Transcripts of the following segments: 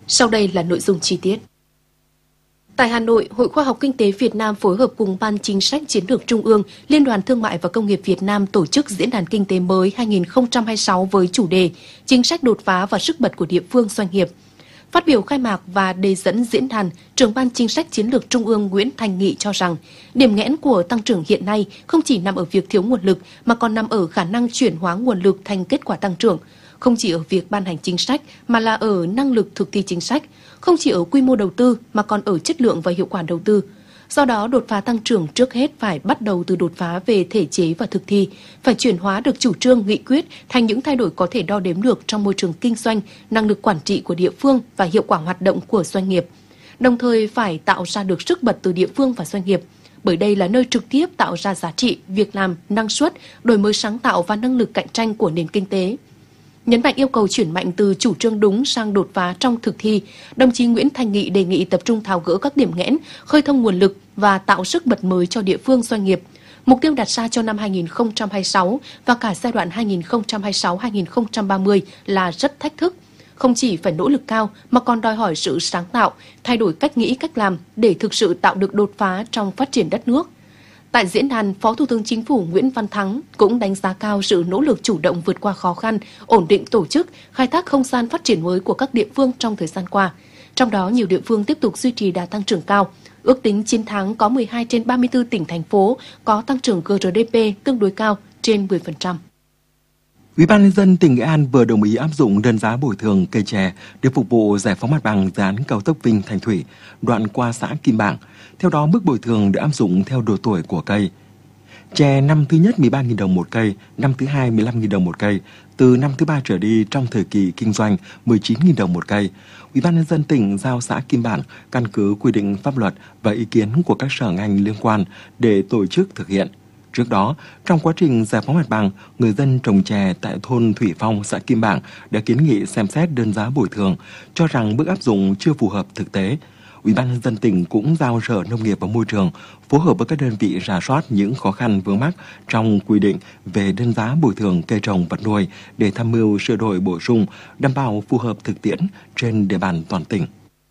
Sau đây là nội dung chi tiết. Tại Hà Nội, Hội Khoa học Kinh tế Việt Nam phối hợp cùng Ban Chính sách Chiến lược Trung ương, Liên đoàn Thương mại và Công nghiệp Việt Nam tổ chức Diễn đàn Kinh tế mới 2026 với chủ đề Chính sách đột phá và sức bật của địa phương doanh nghiệp. Phát biểu khai mạc và đề dẫn diễn đàn, trưởng Ban Chính sách Chiến lược Trung ương Nguyễn Thành Nghị cho rằng, điểm nghẽn của tăng trưởng hiện nay không chỉ nằm ở việc thiếu nguồn lực mà còn nằm ở khả năng chuyển hóa nguồn lực thành kết quả tăng trưởng. Không chỉ ở việc ban hành chính sách mà là ở năng lực thực thi chính sách, không chỉ ở quy mô đầu tư mà còn ở chất lượng và hiệu quả đầu tư. Do đó, đột phá tăng trưởng trước hết phải bắt đầu từ đột phá về thể chế và thực thi, phải chuyển hóa được chủ trương, nghị quyết thành những thay đổi có thể đo đếm được trong môi trường kinh doanh, năng lực quản trị của địa phương và hiệu quả hoạt động của doanh nghiệp. Đồng thời phải tạo ra được sức bật từ địa phương và doanh nghiệp, bởi đây là nơi trực tiếp tạo ra giá trị, việc làm, năng suất, đổi mới sáng tạo và năng lực cạnh tranh của nền kinh tế. Nhấn mạnh yêu cầu chuyển mạnh từ chủ trương đúng sang đột phá trong thực thi, đồng chí Nguyễn Thành Nghị đề nghị tập trung tháo gỡ các điểm nghẽn, khơi thông nguồn lực và tạo sức bật mới cho địa phương doanh nghiệp. Mục tiêu đặt ra cho năm 2026 và cả giai đoạn 2026-2030 là rất thách thức. Không chỉ phải nỗ lực cao mà còn đòi hỏi sự sáng tạo, thay đổi cách nghĩ, cách làm để thực sự tạo được đột phá trong phát triển đất nước. Tại diễn đàn, Phó Thủ tướng Chính phủ Nguyễn Văn Thắng cũng đánh giá cao sự nỗ lực chủ động vượt qua khó khăn, ổn định tổ chức, khai thác không gian phát triển mới của các địa phương trong thời gian qua. Trong đó, nhiều địa phương tiếp tục duy trì đà tăng trưởng cao. Ước tính 9 tháng có 12 trên 34 tỉnh, thành phố có tăng trưởng GRDP tương đối cao, trên 10%. Ủy ban nhân dân tỉnh Nghệ An vừa đồng ý áp dụng đơn giá bồi thường cây chè để phục vụ giải phóng mặt bằng dự án cao tốc Vinh - Thành Thủy, đoạn qua xã Kim Bảng. Theo đó, mức bồi thường được áp dụng theo độ tuổi của cây. Chè năm thứ nhất 13.000 đồng một cây, năm thứ hai 15.000 đồng một cây, từ năm thứ ba trở đi trong thời kỳ kinh doanh 19.000 đồng một cây. Ủy ban nhân dân tỉnh giao xã Kim Bảng căn cứ quy định pháp luật và ý kiến của các sở ngành liên quan để tổ chức thực hiện. Trước đó, trong quá trình giải phóng mặt bằng, người dân trồng chè tại thôn Thủy Phong, xã Kim Bảng đã kiến nghị xem xét đơn giá bồi thường, cho rằng mức áp dụng chưa phù hợp thực tế. Ủy ban nhân dân tỉnh cũng giao Sở Nông nghiệp và Môi trường phối hợp với các đơn vị rà soát những khó khăn vướng mắc trong quy định về đơn giá bồi thường cây trồng vật nuôi để tham mưu sửa đổi bổ sung, đảm bảo phù hợp thực tiễn trên địa bàn toàn tỉnh.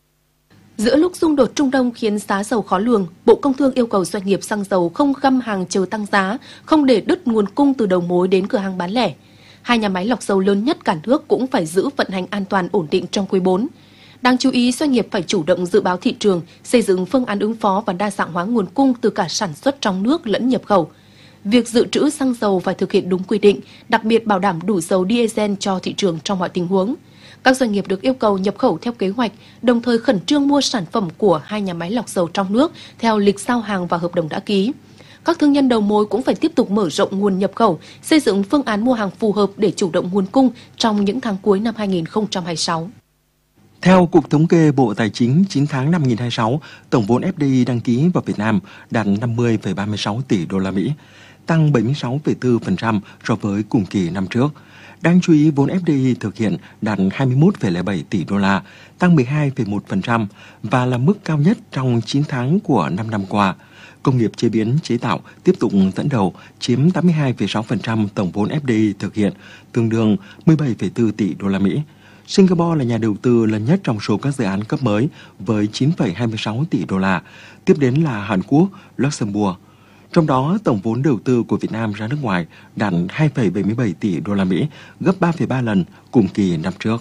Giữa lúc xung đột Trung Đông khiến giá dầu khó lường, Bộ Công Thương yêu cầu doanh nghiệp xăng dầu không găm hàng chờ tăng giá, không để đứt nguồn cung từ đầu mối đến cửa hàng bán lẻ. Hai nhà máy lọc dầu lớn nhất cả nước cũng phải giữ vận hành an toàn ổn định trong quý 4. Đáng chú ý, doanh nghiệp phải chủ động dự báo thị trường, xây dựng phương án ứng phó và đa dạng hóa nguồn cung từ cả sản xuất trong nước lẫn nhập khẩu. Việc dự trữ xăng dầu phải thực hiện đúng quy định, đặc biệt bảo đảm đủ dầu diesel cho thị trường trong mọi tình huống. Các doanh nghiệp được yêu cầu nhập khẩu theo kế hoạch, đồng thời khẩn trương mua sản phẩm của hai nhà máy lọc dầu trong nước theo lịch giao hàng và hợp đồng đã ký. Các thương nhân đầu mối cũng phải tiếp tục mở rộng nguồn nhập khẩu, xây dựng phương án mua hàng phù hợp để chủ động nguồn cung trong những tháng cuối năm 2026. Theo Cục Thống kê Bộ Tài chính, 9 tháng năm 2026, tổng vốn FDI đăng ký vào Việt Nam đạt 50,36 tỷ đô la Mỹ, tăng 76,4% so với cùng kỳ năm trước. Đáng chú ý, vốn FDI thực hiện đạt 21,07 tỷ đô la, tăng 12,1% và là mức cao nhất trong 9 tháng của 5 năm qua. Công nghiệp chế biến chế tạo tiếp tục dẫn đầu, chiếm 82,6% tổng vốn FDI thực hiện, tương đương 17,4 tỷ đô la Mỹ. Singapore là nhà đầu tư lớn nhất trong số các dự án cấp mới với 9,26 tỷ đô la, tiếp đến là Hàn Quốc, Luxembourg. Trong đó, tổng vốn đầu tư của Việt Nam ra nước ngoài đạt 2,77 tỷ đô la Mỹ, gấp 3,3 lần cùng kỳ năm trước.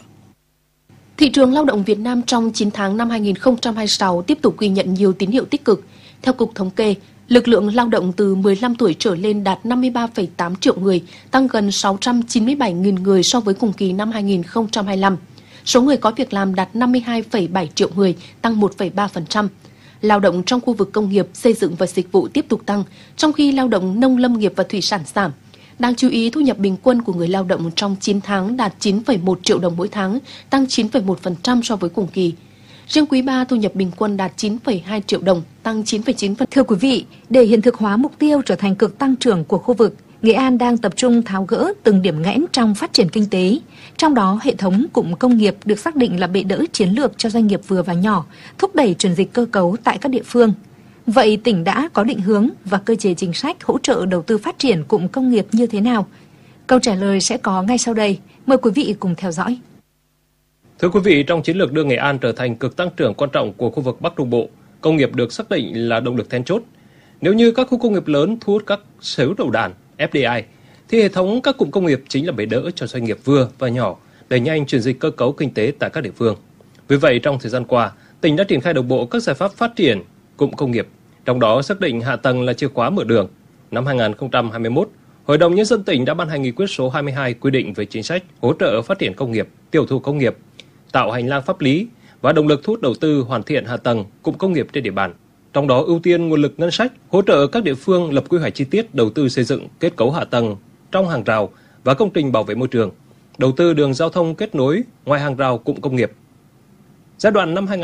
Thị trường lao động Việt Nam trong 9 tháng năm 2026 tiếp tục ghi nhận nhiều tín hiệu tích cực. Theo Cục Thống kê, lực lượng lao động từ 15 tuổi trở lên đạt 53,8 triệu người, tăng gần 697.000 người so với cùng kỳ năm 2025. Số người có việc làm đạt 52,7 triệu người, tăng 1,3%. Lao động trong khu vực công nghiệp, xây dựng và dịch vụ tiếp tục tăng, trong khi lao động nông lâm nghiệp và thủy sản giảm. Đáng chú ý, thu nhập bình quân của người lao động trong 9 tháng đạt 9,1 triệu đồng mỗi tháng, tăng 9,1% so với cùng kỳ. Riêng quý 3, thu nhập bình quân đạt 9,2 triệu đồng, tăng 9,9%. Thưa quý vị, để hiện thực hóa mục tiêu trở thành cực tăng trưởng của khu vực, Nghệ An đang tập trung tháo gỡ từng điểm nghẽn trong phát triển kinh tế. Trong đó, hệ thống cụm công nghiệp được xác định là bệ đỡ chiến lược cho doanh nghiệp vừa và nhỏ, thúc đẩy chuyển dịch cơ cấu tại các địa phương. Vậy tỉnh đã có định hướng và cơ chế chính sách hỗ trợ đầu tư phát triển cụm công nghiệp như thế nào? Câu trả lời sẽ có ngay sau đây. Mời quý vị cùng theo dõi. Thưa quý vị, trong chiến lược đưa Nghệ An trở thành cực tăng trưởng quan trọng của khu vực Bắc Trung Bộ, công nghiệp được xác định là động lực then chốt. Nếu như các khu công nghiệp lớn thu hút các sở hữu đầu đàn FDI, thì hệ thống các cụm công nghiệp chính là bệ đỡ cho doanh nghiệp vừa và nhỏ đẩy nhanh chuyển dịch cơ cấu kinh tế tại các địa phương. Vì vậy, trong thời gian qua, tỉnh đã triển khai đồng bộ các giải pháp phát triển cụm công nghiệp, trong đó xác định hạ tầng là chìa khóa mở đường. Năm 2021, Hội đồng Nhân dân tỉnh đã ban hành nghị quyết số 22 quy định về chính sách hỗ trợ phát triển công nghiệp, tiểu thủ công nghiệp, tạo hành lang pháp lý và động lực thu hút đầu tư hoàn thiện hạ tầng cụm công nghiệp trên địa bàn. Trong đó ưu tiên nguồn lực ngân sách, hỗ trợ các địa phương lập quy hoạch chi tiết đầu tư xây dựng kết cấu hạ tầng trong hàng rào và công trình bảo vệ môi trường, đầu tư đường giao thông kết nối ngoài hàng rào cụm công nghiệp. Giai đoạn năm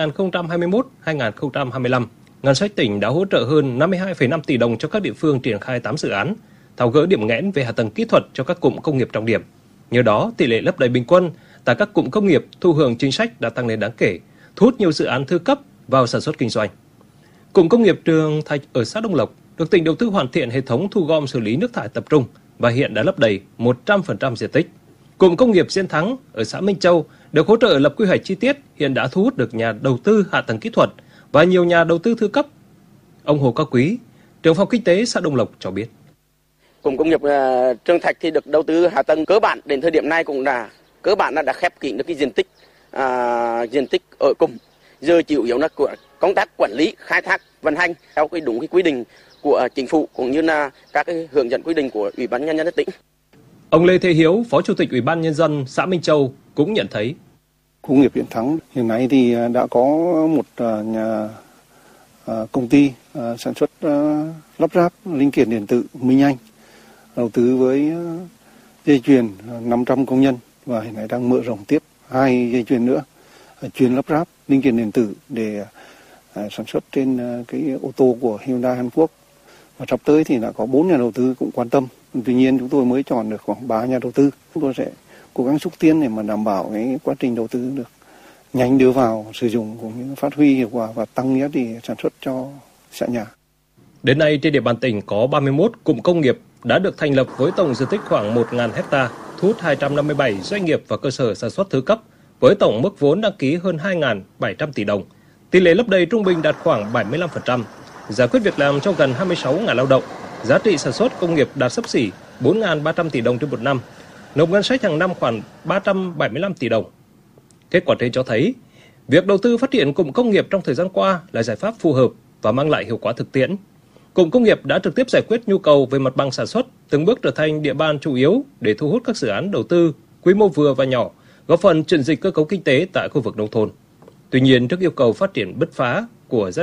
2021-2025, ngân sách tỉnh đã hỗ trợ hơn 52,5 tỷ đồng cho các địa phương triển khai 8 dự án, tháo gỡ điểm nghẽn về hạ tầng kỹ thuật cho các cụm công nghiệp trọng điểm. Nhờ đó, tỷ lệ lấp đầy bình quân tại các cụm công nghiệp thụ hưởng chính sách đã tăng lên đáng kể, thu hút nhiều dự án thư cấp vào sản xuất kinh doanh. Cụm công nghiệp Trường Thạch ở xã Đông Lộc được tỉnh đầu tư hoàn thiện hệ thống thu gom xử lý nước thải tập trung và hiện đã lấp đầy 100% diện tích. Cụm công nghiệp Diên Thắng ở xã Minh Châu được hỗ trợ lập quy hoạch chi tiết, hiện đã thu hút được nhà đầu tư hạ tầng kỹ thuật và nhiều nhà đầu tư thư cấp. Ông Hồ Cao Quý, trưởng phòng kinh tế xã Đông Lộc cho biết. Cụm công nghiệp Trường Thạch thì được đầu tư hạ tầng cơ bản đến thời điểm này cũng cơ bản đã khép kín được cái diện tích ở cụm. Giờ chủ yếu là của công tác quản lý, khai thác, vận hành theo đúng cái quy định của chính phủ cũng như là các cái hướng dẫn quy định của Ủy ban Nhân dân tỉnh. Ông Lê Thế Hiếu, Phó Chủ tịch Ủy ban Nhân dân xã Minh Châu cũng nhận thấy. Khu công nghiệp Diên Thắng hiện nay thì đã có một nhà công ty sản xuất lắp ráp linh kiện điện tử Minh Anh đầu tư với dây chuyền 500 công nhân và hiện nay đang mở rộng tiếp 2 dây chuyền nữa chuyên lắp ráp linh kiện điện tử để sản xuất trên cái ô tô của Hyundai Hàn Quốc. Và sắp tới thì đã có 4 nhà đầu tư cũng quan tâm. Tuy nhiên chúng tôi mới chọn được khoảng 3 nhà đầu tư. Chúng tôi sẽ cố gắng xúc tiến để mà đảm bảo cái quá trình đầu tư được nhanh đưa vào sử dụng cũng như phát huy hiệu quả và tăng giá trị sản xuất cho xã nhà. Đến nay trên địa bàn tỉnh có 31 cụm công nghiệp đã được thành lập với tổng diện tích khoảng 1.000 ha, thu hút 257 doanh nghiệp và cơ sở sản xuất thứ cấp với tổng mức vốn đăng ký hơn 2.700 tỷ đồng. Tỷ lệ lấp đầy trung bình đạt khoảng 75%, giải quyết việc làm cho gần 26.000 lao động, giá trị sản xuất công nghiệp đạt xấp xỉ 4.300 tỷ đồng trên một năm, nộp ngân sách hàng năm khoảng 375 tỷ đồng. Kết quả trên cho thấy, việc đầu tư phát triển cụm công nghiệp trong thời gian qua là giải pháp phù hợp và mang lại hiệu quả thực tiễn. Cụm công nghiệp đã trực tiếp giải quyết nhu cầu về mặt bằng sản xuất, từng bước trở thành địa bàn chủ yếu để thu hút các dự án đầu tư quy mô vừa và nhỏ, góp phần chuyển dịch cơ cấu kinh tế tại khu vực nông thôn. Tuy nhiên, trước yêu cầu phát triển bứt phá của